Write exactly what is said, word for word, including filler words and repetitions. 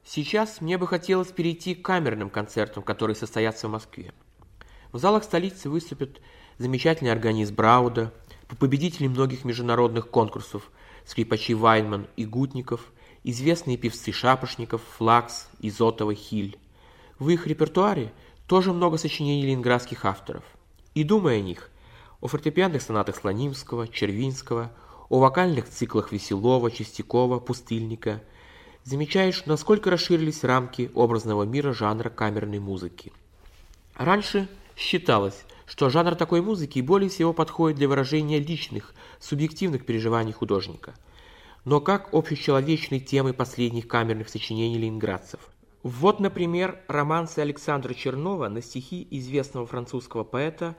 Сейчас мне бы хотелось перейти к камерным концертам, которые состоятся в Москве. В залах столицы выступят замечательный органист Брауда, победители многих международных конкурсов, скрипачи Вайнман и Гутников, известные певцы Шапошников, Флакс, Изотова, Хиль. В их репертуаре тоже много сочинений ленинградских авторов. И думая о них, о фортепианных сонатах Слонимского, Червинского, о вокальных циклах Веселова, Чистякова, Пустыльника, замечаешь, насколько расширились рамки образного мира жанра камерной музыки. Раньше считалось, что жанр такой музыки более всего подходит для выражения личных, субъективных переживаний художника. Но как общечеловечной темой последних камерных сочинений ленинградцев. Вот, например, романсы Александра Чернова на стихи известного французского поэта